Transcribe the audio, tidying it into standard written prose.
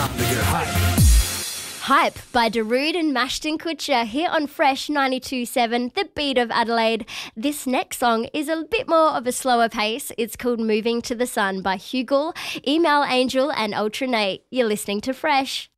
Hype by Darude and Mashton Kutcher here on Fresh 92.7, the beat of Adelaide. This next song is a bit more of a slower pace. It's called Moving to the Sun by Hugel, Email Angel and Ultra Nate. You're listening to Fresh.